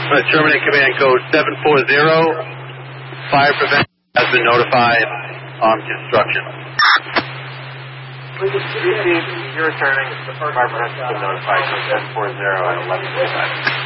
Terminate command code 740. Fire prevention has been notified on construction. You're returning. The fire prevention has been notified. 740 at 11:45.